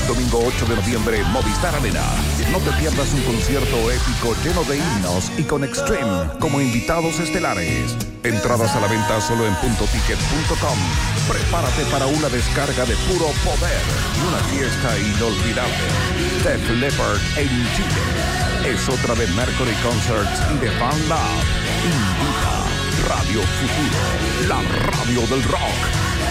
domingo 8 de noviembre en Movistar Arena. No te pierdas un concierto épico lleno de himnos y con Extreme como invitados estelares. Entradas a la venta solo en puntoticket.com. Prepárate para una descarga de puro poder y una fiesta inolvidable. Def Leppard en Chile. Es otra de Mercury Concerts y de Fan Lab. Invita Radio Futuro, la radio del rock.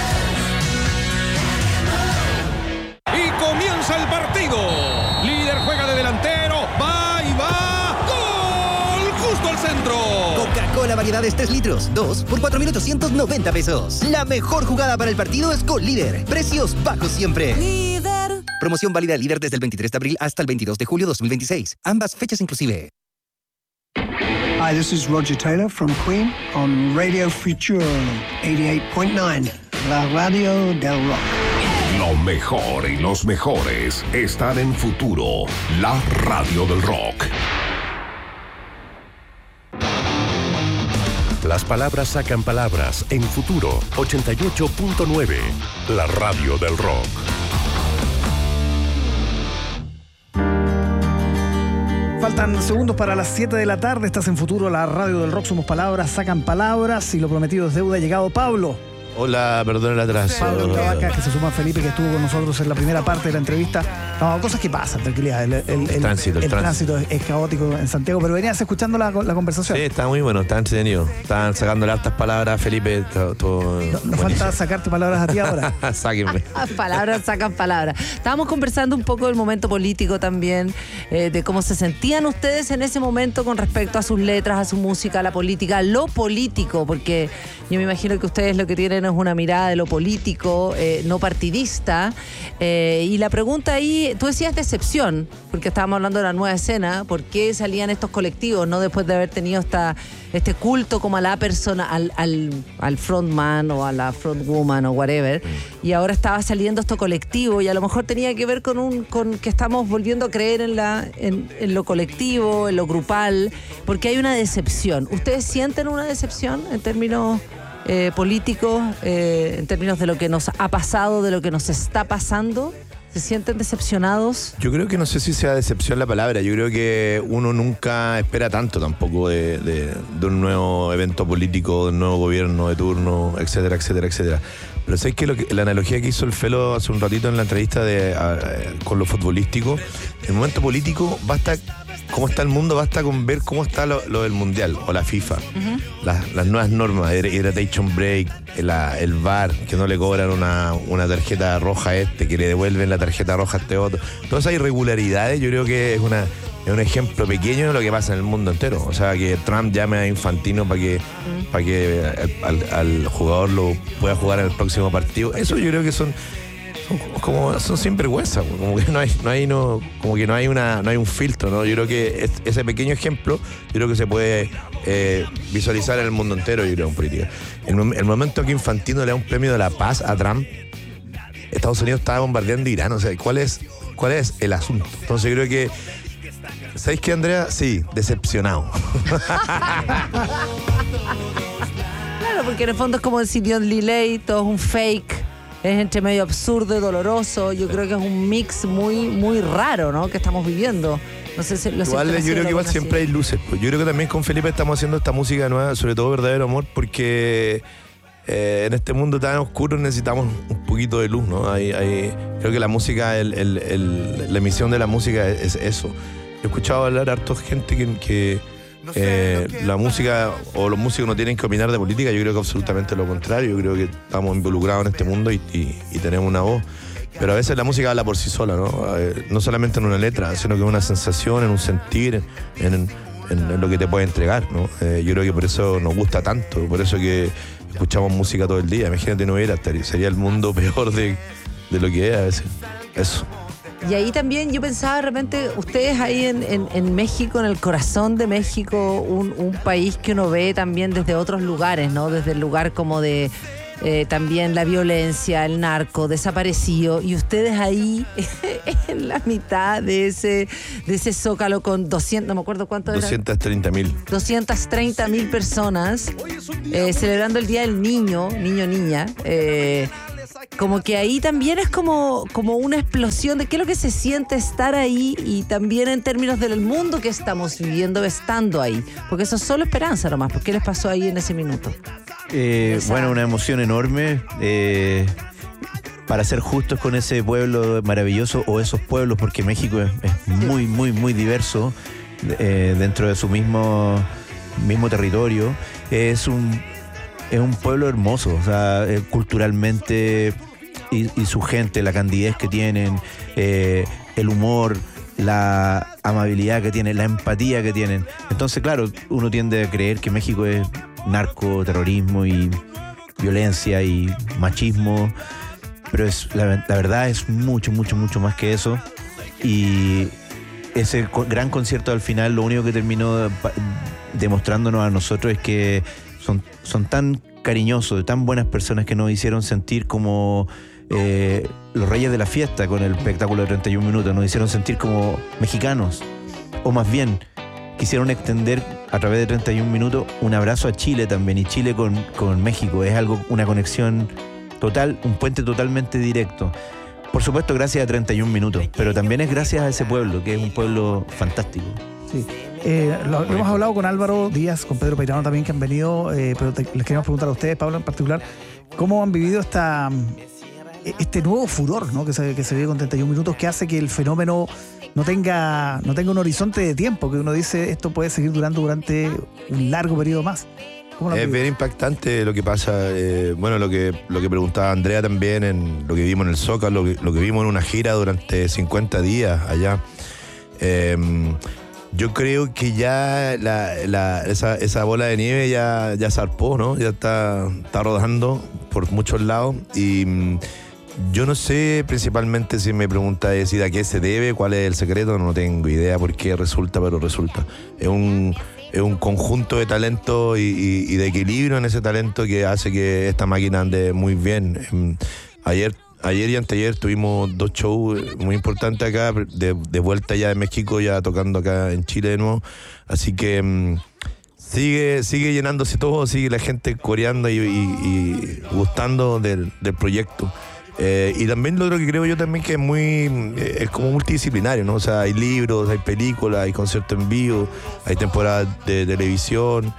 Y comienza el partido. Líder juega de delantero. Va y va. ¡Gol! Justo al centro. Coca-Cola variedades 3 litros. 2 por 4,890 pesos. La mejor jugada para el partido es con Líder. Precios bajos siempre. Líder. Promoción válida Líder desde el 23 de abril hasta el 22 de julio 2026. Ambas fechas inclusive. Hi, this is Roger Taylor from Queen on Radio Future 88.9, la radio del rock. Lo mejor y los mejores están en Futuro, la radio del rock. Las palabras sacan palabras en Futuro 88.9, la radio del rock. Faltan segundos para las 7 de la tarde. Estás en Futuro, la radio del rock. Somos palabras, sacan palabras. Y lo prometido es deuda. Ha llegado Pablo. Hola, perdón el atraso. Pablo Cavaca, que se suma a Felipe, que estuvo con nosotros en la primera parte de la entrevista. No, cosas que pasan, tranquilidad. El tránsito es caótico en Santiago, pero venías escuchando la conversación. Sí, está muy bueno, está entretenido. Están sacándole hartas palabras, Felipe. Nos falta sacarte palabras a ti ahora. Sáquenme. Palabras sacan palabras. Estábamos conversando un poco del momento político también, de cómo se sentían ustedes en ese momento con respecto a sus letras, a su música, a la política, lo político, porque yo me imagino que ustedes lo que tienen es una mirada de lo político, no partidista. Y la pregunta ahí, tú decías decepción, porque estábamos hablando de la nueva escena. ¿Por qué salían estos colectivos, no después de haber tenido este culto como a la persona, al frontman o a la frontwoman o whatever? Y ahora estaba saliendo este colectivo y a lo mejor tenía que ver con que estamos volviendo a creer en lo colectivo, en lo grupal, porque hay una decepción. ¿Ustedes sienten una decepción en términos políticos, en términos de lo que nos ha pasado, de lo que nos está pasando? ¿Se sienten decepcionados? Yo creo que no sé si sea decepción la palabra. Yo creo que uno nunca espera tanto tampoco de un nuevo evento político, de un nuevo gobierno de turno, etcétera, etcétera, etcétera. Pero ¿sabes qué? La analogía que hizo el Felo hace un ratito en la entrevista con lo futbolístico, el momento político basta. ¿Cómo está el mundo? Basta con ver cómo está lo del Mundial o la FIFA. Las nuevas normas, Hydration Break, el VAR, que no le cobran una tarjeta roja a que le devuelven la tarjeta roja a este otro. Todas esas irregularidades yo creo que es un ejemplo pequeño de lo que pasa en el mundo entero. O sea, que Trump llame a Infantino para que al jugador lo pueda jugar en el próximo partido. Eso yo creo que son sinvergüenza, como que no hay un filtro, ¿no? Yo creo que ese pequeño ejemplo, yo creo que se puede visualizar en el mundo entero, yo creo, en política. El momento que Infantino le da un premio de la paz a Trump, Estados Unidos estaba bombardeando Irán, o sea, ¿cuál es el asunto? Entonces yo creo que, ¿sabéis qué, Andrea? Sí, decepcionado. Claro, porque en el fondo es como decir Dion Liley, todo es un fake. Es entre medio absurdo y doloroso. Yo creo que es un mix muy, muy raro, ¿no? Que estamos viviendo. No sé si lo igual, yo creo que igual siempre hay luces. Pues yo creo que también con Felipe estamos haciendo esta música nueva, sobre todo Verdadero Amor, porque en este mundo tan oscuro necesitamos un poquito de luz, ¿no? Creo que la música, la emisión de la música es eso. He escuchado hablar a harta gente que la música o los músicos no tienen que opinar de política. Yo creo que absolutamente lo contrario. Yo creo que estamos involucrados en este mundo y tenemos una voz, pero a veces la música habla por sí sola, ¿no? No solamente en una letra, sino que en una sensación, en un sentir, en lo que te puede entregar, ¿no? Yo creo que por eso nos gusta tanto, por eso que escuchamos música todo el día. Imagínate, no hubiera, sería el mundo peor de lo que es a veces. Eso. Y ahí también yo pensaba de repente, ustedes ahí en México, en el corazón de México, un país que uno ve también desde otros lugares, ¿no? Desde el lugar como de también la violencia, el narco, desaparecido, y ustedes ahí en la mitad de ese zócalo con 200, no me acuerdo cuánto era. 230,000. 230,000 personas celebrando el Día del Niño, niña. como que ahí también es como una explosión de qué es lo que se siente estar ahí y también en términos del mundo que estamos viviendo estando ahí. Porque eso es solo esperanza nomás. ¿Por qué les pasó ahí en ese minuto? Bueno, una emoción enorme. Para ser justos con ese pueblo maravilloso o esos pueblos, porque México es muy, muy, muy diverso dentro de su mismo territorio. Es un pueblo hermoso, o sea, culturalmente y su gente, la candidez que tienen, el humor, la amabilidad que tienen, la empatía que tienen. Entonces, claro, uno tiende a creer que México es narco, terrorismo y violencia y machismo, pero la verdad es mucho, mucho, mucho más que eso. Y ese gran concierto al final lo único que terminó demostrándonos a nosotros es que son tan cariñosos, tan buenas personas que nos hicieron sentir como los reyes de la fiesta con el espectáculo de 31 minutos, nos hicieron sentir como mexicanos, o más bien quisieron extender a través de 31 minutos un abrazo a Chile también, y Chile con México es una conexión total, un puente totalmente directo. Por supuesto, gracias a 31 minutos, pero también es gracias a ese pueblo, que es un pueblo fantástico. Sí. Lo hemos hablado con Álvaro Díaz, con Pedro Peirano también, que han venido, pero les queremos preguntar a ustedes, Pablo en particular, ¿cómo han vivido este nuevo furor, ¿no? que se vive con 31 minutos, que hace que el fenómeno no tenga un horizonte de tiempo, que uno dice esto puede seguir durando durante un largo periodo más? Es bien impactante lo que pasa, bueno, lo que preguntaba Andrea también, en lo que vimos en el Zócalo, lo que vimos en una gira durante 50 días allá. Yo creo que ya esa bola de nieve ya zarpó, ¿no? Ya está rodando por muchos lados, y yo no sé principalmente, si me pregunta decir a qué se debe, cuál es el secreto, no tengo idea por qué resulta, pero resulta. Es un conjunto de talento y de equilibrio en ese talento que hace que esta máquina ande muy bien. Ayer y anteayer tuvimos 2 shows muy importantes acá, de vuelta ya de México, ya tocando acá en Chile de nuevo. Así que sigue llenándose todo, sigue la gente coreando y gustando del proyecto. Y también lo otro que creo yo también que es como multidisciplinario, ¿no? O sea, hay libros, hay películas, hay conciertos en vivo, hay temporadas de televisión,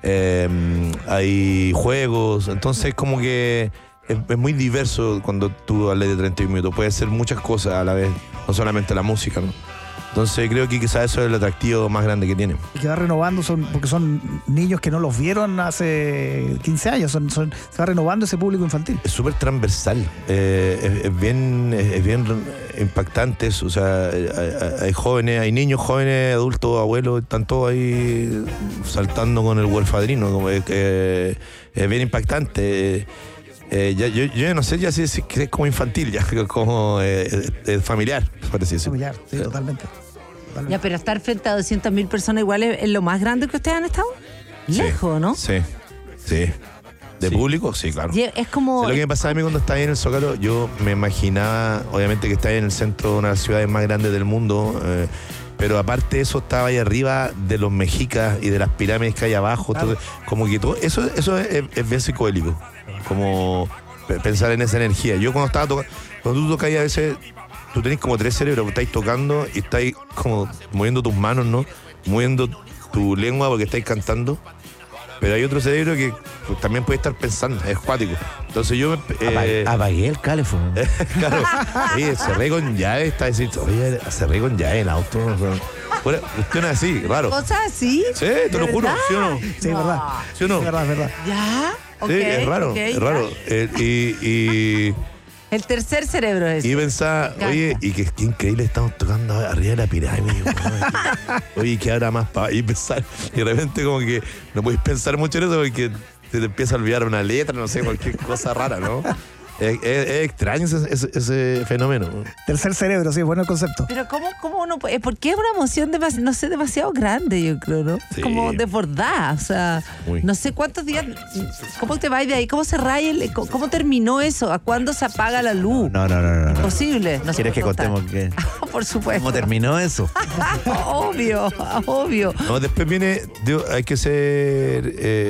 hay juegos. Entonces como que es muy diverso cuando tú hablas de 31 minutos. Puede ser muchas cosas a la vez, no solamente la música, ¿no? Entonces creo que quizás eso es el atractivo más grande que tiene. Y que va renovando, porque son niños que no los vieron hace 15 años, se va renovando ese público infantil. Es súper transversal, es bien impactante eso. O sea, hay jóvenes, hay niños, jóvenes, adultos, abuelos, están todos ahí saltando con el huerfadrino, como es bien impactante. Yo no sé ya si es como infantil, ya como familiar, parece eso. Familiar, sí, totalmente. Ya, pero estar frente a 200.000 personas igual es lo más grande que ustedes han estado. Lejos, ¿no? Sí. ¿De público? Sí, claro. Es como... Lo que me pasaba a mí cuando estaba ahí en el Zócalo, yo me imaginaba, obviamente, que estaba en el centro de una de las ciudades más grandes del mundo, pero aparte de eso estaba ahí arriba de los mexicas y de las pirámides que hay abajo. Claro. Todo, como que todo eso es bien psicodélico. Como pensar en esa energía. Yo cuando tú tocas, a veces tú tenés como 3 cerebros, estáis tocando y estáis como moviendo tus manos, ¿no? Moviendo tu lengua porque estáis cantando. Pero hay otro cerebro que también puede estar pensando, es acuático. Entonces yo apagué el calefón. Claro. Oye, cerré con llave, cerré con llave el auto. Usted no es así, raro. ¿Cosas así? Sí, te lo juro, ¿sí o no? Sí, es verdad. ¿Sí o no? Es verdad. ¿Ya? Sí, es raro. Y el tercer cerebro es. Y pensaba, oye, y qué increíble, estamos tocando arriba de la pirámide. Oye, ¿qué habrá más para ahí pensar? Y de repente como que no podéis pensar mucho en eso porque se te empieza a olvidar una letra, no sé, cualquier cosa rara, ¿no? Es extraño ese fenómeno. Tercer cerebro, sí, bueno el concepto. Pero ¿cómo uno puede? Porque es una emoción demasiado grande, yo creo, ¿no? Sí. Como desbordada, o sea, no sé cuántos días. ¿Cómo te vas de ahí? ¿Cómo se raya? ¿Cómo terminó eso? ¿A cuándo se apaga la luz? No. Imposible. No. ¿Quieres que contemos qué? Por supuesto. ¿Cómo terminó eso? Obvio. No, después viene, hay que ser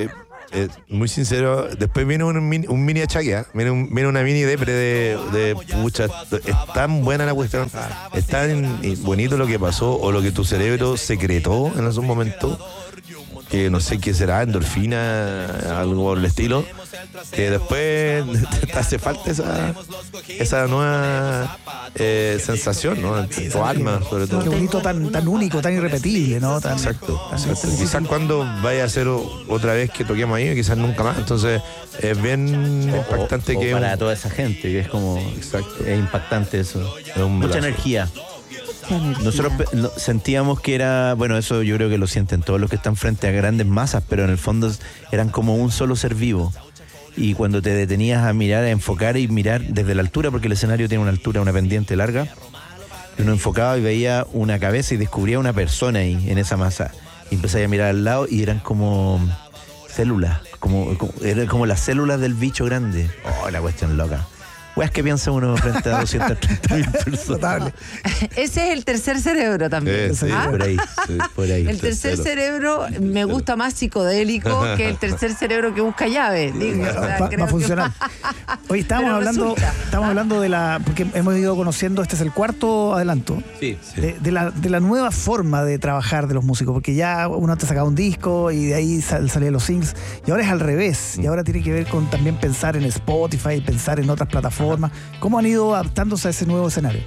muy sincero, después viene un mini achaque, ¿eh? Viene una mini depre de pucha, es tan buena la cuestión, es tan bonito lo que pasó o lo que tu cerebro secretó en esos momentos, que no sé qué será, endorfina, algo por el estilo, que después te hace falta esa nueva sensación, ¿no? En tu alma, sobre todo. Qué bonito, tan único, tan irrepetible, ¿no? Exacto. Quizás cuando vaya a ser otra vez que toquemos ahí, quizás nunca más. Entonces, es bien impactante o que... para toda esa gente, que es como... Exacto. Es impactante eso. Es un Mucha brazo. energía. Energía. Nosotros sentíamos que era, bueno, eso yo creo que lo sienten todos los que están frente a grandes masas, pero en el fondo eran como un solo ser vivo. Y cuando te detenías a mirar, a enfocar y mirar desde la altura, porque el escenario tiene una altura, una pendiente larga, uno enfocaba y veía una cabeza y descubría una persona ahí, en esa masa. Y empezaba a mirar al lado y eran como células, eran como las células del bicho grande. Oh, la cuestión loca. Weas que piensa uno frente a 230.000 personas. Notable. Ese es el tercer cerebro también. Sí, ¿Ah? Por ahí, por ahí. El tercer cerebro me gusta más psicodélico que el tercer cerebro que busca llaves. Digo, o sea, Va creo a funcionar. que- Hoy estábamos Pero hablando de la... Porque hemos ido conociendo, este es el cuarto adelanto. Sí. De la nueva forma de trabajar de los músicos, porque ya uno antes sacaba un disco y de ahí salían los singles, y ahora es al revés, y ahora tiene que ver con también pensar en Spotify, pensar en otras plataformas. ¿Cómo han ido adaptándose a ese nuevo escenario?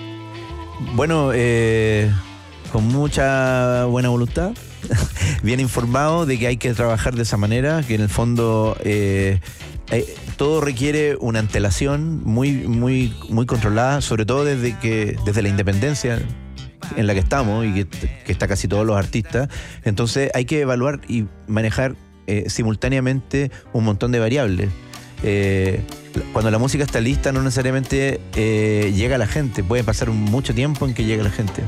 Bueno, con mucha buena voluntad, bien informado de que hay que trabajar de esa manera, que en el fondo todo requiere una antelación muy controlada, sobre todo desde la independencia en la que estamos y que está casi todos los artistas. Entonces hay que evaluar y manejar simultáneamente un montón de variables. Cuando la música está lista no necesariamente llega a la gente, puede pasar mucho tiempo en que llegue a la gente.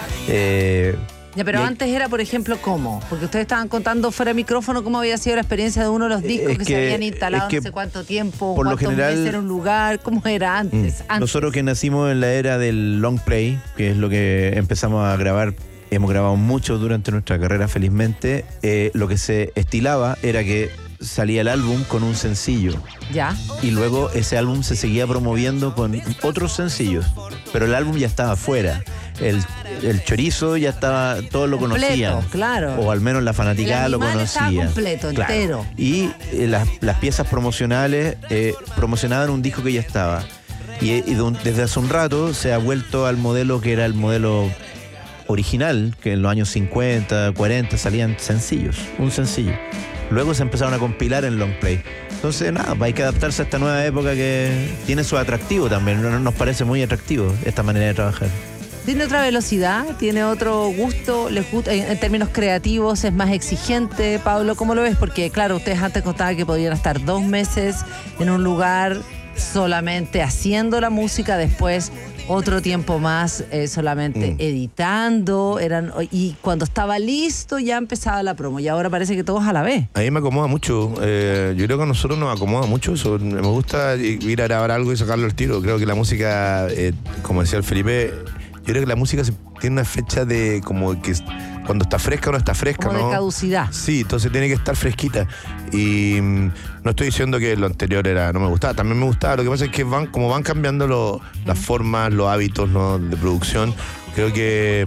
Ya, pero antes era, por ejemplo, ¿cómo? Porque ustedes estaban contando fuera de micrófono cómo había sido la experiencia de uno de los discos que se habían instalado no sé cuánto tiempo, por lo cuántos general, meses en un lugar, ¿cómo era antes? Nosotros que nacimos en la era del long play, que es lo que empezamos a grabar, hemos grabado mucho durante nuestra carrera, felizmente, lo que se estilaba era que salía el álbum con un sencillo. Ya. Y luego ese álbum se seguía promoviendo con otros sencillos, pero el álbum ya estaba fuera. El chorizo ya estaba, todos lo Completo, conocían. claro. O al menos la fanaticada El lo animal conocía. estaba completo, Claro. entero. Y las piezas promocionales promocionaban un disco que ya estaba. Y desde hace un rato se ha vuelto al modelo que era el modelo original, que en los años 50, 40 salían sencillos, un sencillo. Luego se empezaron a compilar en long play. Entonces, nada, hay que adaptarse a esta nueva época que tiene su atractivo también. Nos parece muy atractivo esta manera de trabajar. Tiene otra velocidad, tiene otro gusto, les gusta, en términos creativos es más exigente. Pablo, ¿cómo lo ves? Porque claro, ustedes antes contaban que podían estar 2 meses en un lugar solamente haciendo la música, después otro tiempo más solamente editando, y cuando estaba listo ya empezaba la promo, y ahora parece que todos a la vez. A mí me acomoda mucho. Yo creo que a nosotros nos acomoda mucho eso. Me gusta ir a grabar algo y sacarlo al tiro. Creo que la música, como decía el Felipe, yo creo que la música tiene una fecha de como que cuando está fresca o no está fresca, Como ¿no? de caducidad. Sí, entonces tiene que estar fresquita. Y no estoy diciendo que lo anterior no me gustaba, también me gustaba. Lo que pasa es que como van cambiando las formas, los hábitos, ¿no?, de producción, creo que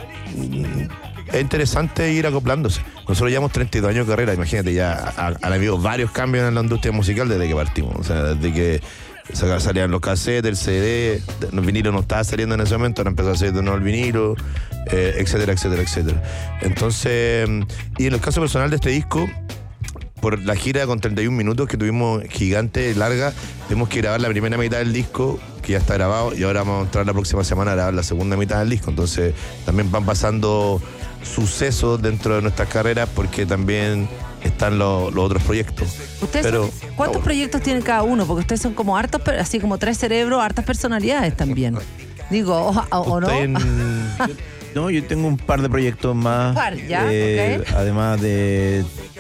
es interesante ir acoplándose. Nosotros llevamos 32 años de carrera, imagínate, ya han habido varios cambios en la industria musical desde que partimos. O sea, desde que salían los cassettes, el CD, el vinilo no estaba saliendo en ese momento, ahora empezó a salir de nuevo el vinilo, etcétera, etcétera, etcétera. Entonces, y en el caso personal de este disco, por la gira con 31 minutos que tuvimos gigante, larga, tuvimos que grabar la primera mitad del disco, que ya está grabado, y ahora vamos a entrar la próxima semana a grabar la segunda mitad del disco. Entonces también van pasando sucesos dentro de nuestras carreras, porque también están los otros proyectos. ¿Ustedes cuántos proyectos tienen cada uno? Porque ustedes son como hartos, así como 3 cerebros, hartas personalidades también. Digo, ¿o no? No, yo tengo un par de proyectos más. Un par, ya, ok. Además de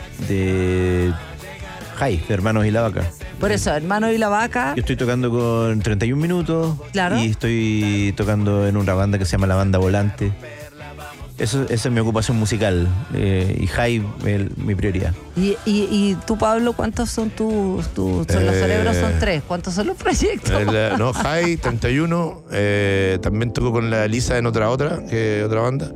Hermanos y la Vaca. Por eso, Hermanos y la Vaca. Yo estoy tocando con 31 minutos. Claro. Y estoy tocando en una banda que se llama La Banda Volante. esa es mi ocupación musical. Y Jai, mi prioridad. ¿Y tú, Pablo, cuántos son tus los cerebros? Son 3. ¿Cuántos son los proyectos? No, Jai, 31. También toco con la Elisa en otra banda.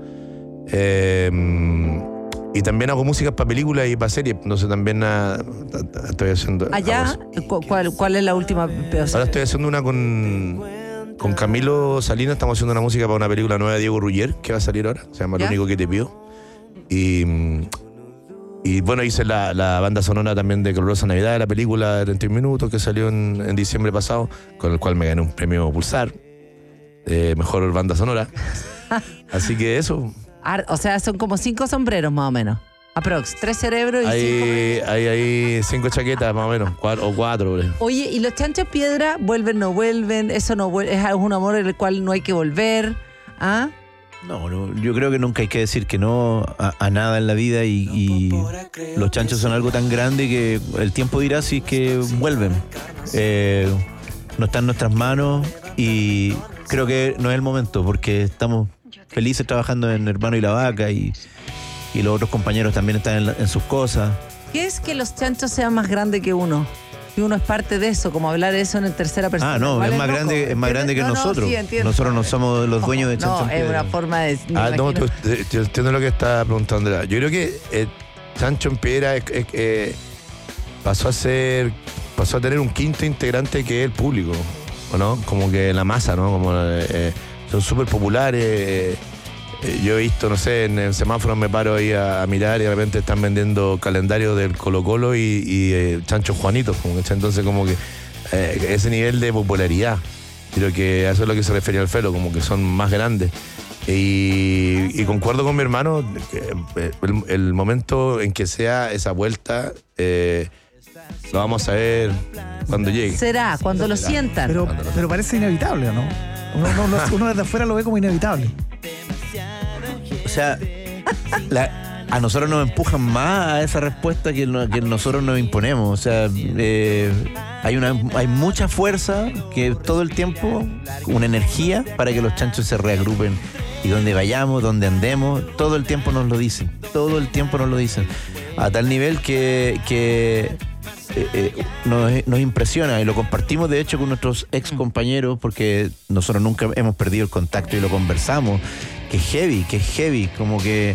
Y también hago música para películas y para series. No sé, también estoy haciendo. Allá, ¿cuál es la última? Ahora estoy haciendo una con Camilo Salinas. Estamos haciendo una música para una película nueva de Diego Ruggier que va a salir ahora. Se llama ¿Ya? Lo único que te pido. Y bueno, hice la banda sonora también de Colorosa Navidad, de la película de 31 minutos que salió en diciembre pasado, con el cual me gané un premio Pulsar. Mejor banda sonora. Así que eso. O sea, son como 5 sombreros más o menos. Aprox, 3 cerebros y 5. Hay 5 chaquetas más o menos, 4. Oye, ¿y los Chanchos Piedra vuelven, no vuelven? Eso no vuelve, es un amor en el cual no hay que volver. ¿Ah? No, yo creo que nunca hay que decir que no a nada en la vida y los Chanchos son algo tan grande que el tiempo dirá si es que vuelven. No está en nuestras manos y creo que no es el momento porque estamos felices trabajando en Hermano y la Vaca y los otros compañeros también están en sus cosas. ¿Qué es que los Chanchos sean más grandes que uno? Si uno es parte de eso, como hablar eso en tercera persona. No, es más grande que nosotros. Sí, nosotros no somos los dueños de Chancho No, es una forma de... No, yo entiendo lo que está preguntando Andrea. Yo creo que Chancho en Piedra pasó a tener un quinto integrante que es el público, ¿o no? Como que la masa, ¿no? Como son súper populares. Yo he visto, no sé, en el semáforo me paro ahí a mirar y de repente están vendiendo calendarios del Colo-Colo y Chancho Juanitos. Entonces como que ese nivel de popularidad, creo que a eso es lo que se refería al Felo, como que son más grandes. Y concuerdo con mi hermano, que el momento en que sea esa vuelta, lo vamos a ver cuando llegue. Será, cuando lo sientan. Pero parece inevitable, ¿no? Uno desde afuera lo ve como inevitable. O sea, a nosotros nos empujan más a esa respuesta que nosotros nos imponemos. O sea, hay mucha fuerza que todo el tiempo, una energía para que los Chanchos se reagrupen. Y donde vayamos, donde andemos, todo el tiempo nos lo dicen. Todo el tiempo nos lo dicen. A tal nivel que nos impresiona y lo compartimos de hecho con nuestros ex compañeros porque nosotros nunca hemos perdido el contacto y lo conversamos. Que es heavy, como que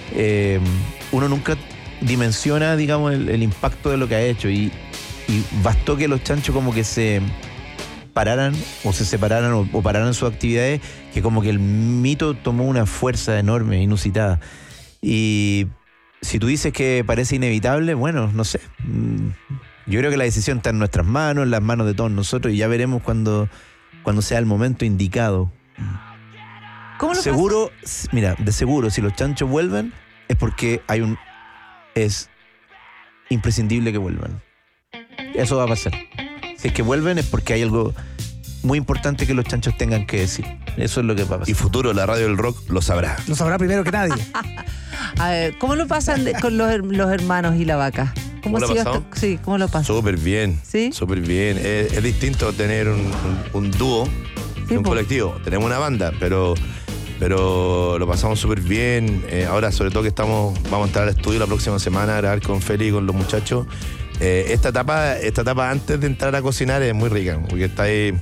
uno nunca dimensiona, digamos, el impacto de lo que ha hecho y bastó que los Chanchos como que se pararan o se separaran o pararan sus actividades, que como que el mito tomó una fuerza enorme, inusitada. Y si tú dices que parece inevitable, bueno, no sé. Yo creo que la decisión está en nuestras manos, en las manos de todos nosotros y ya veremos cuando sea el momento indicado. ¿Cómo lo seguro, mira, de seguro, si los Chanchos vuelven, es porque es imprescindible que vuelvan. Eso va a pasar. Si es que vuelven es porque hay algo muy importante que los Chanchos tengan que decir. Eso es lo que va a pasar. Y futuro, la radio del rock lo sabrá. Lo sabrá primero que nadie. A ver, ¿cómo lo pasan con los hermanos y la vaca? ¿Cómo lo pasan? Sí, ¿cómo lo pasan? Súper bien. ¿Sí? Súper bien. Es distinto tener un dúo y un colectivo. Tenemos una banda, pero lo pasamos súper bien. Ahora, sobre todo que vamos a entrar al estudio la próxima semana a grabar con Feli y con los muchachos. Esta etapa antes de entrar a cocinar es muy rica, porque está ahí,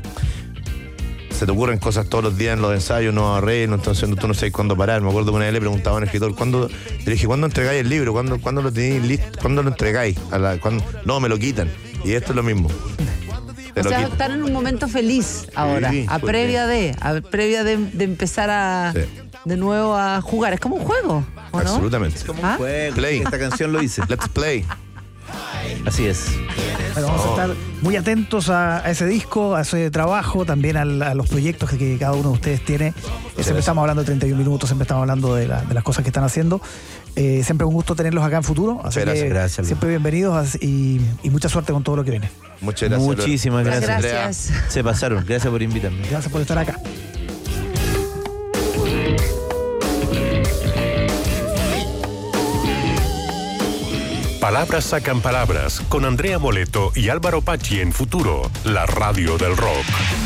se te ocurren cosas todos los días en los ensayos, no arreglos, entonces tú no sabes cuándo parar. Me acuerdo que una vez le preguntaba a un escritor, le dije, ¿cuándo entregáis el libro? ¿Cuándo lo tenéis listo? ¿Cuándo lo entregáis? No, me lo quitan. Y esto es lo mismo. O sea, están en un momento feliz ahora, sí, a previa de empezar de nuevo a jugar. Es como un juego, ¿o no? Absolutamente. Es como un juego. Play. Esta canción lo dice. Let's play. Así es. Bueno, vamos a estar muy atentos a ese disco, a ese trabajo, también a los proyectos que cada uno de ustedes tiene. Siempre estamos hablando de 31 minutos, siempre estamos hablando de las cosas que están haciendo. Siempre un gusto tenerlos acá en futuro. Así gracias. Siempre bienvenidos y mucha suerte con todo lo que viene. Muchas gracias. Muchísimas gracias. Gracias. Se pasaron. Gracias por invitarme. Gracias por estar acá. Palabras sacan palabras con Andrea Moleto y Álvaro Pachi en Futuro, la radio del rock.